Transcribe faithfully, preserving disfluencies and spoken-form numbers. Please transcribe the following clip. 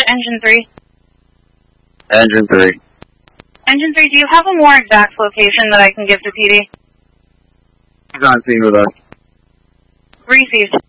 Engine three. Engine three. Engine three, do you have a more exact location that I can give to P D? He's on scene with us. Received.